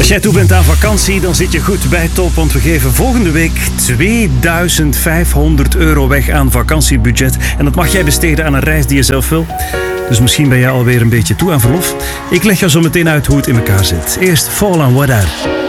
Als jij toe bent aan vakantie, dan zit je goed bij Top. Want we geven volgende week 2500 euro weg aan vakantiebudget. En dat mag jij besteden aan een reis die je zelf wil. Dus misschien ben jij alweer een beetje toe aan verlof. Ik leg jou zo meteen uit hoe het in elkaar zit. Eerst Fall on Water.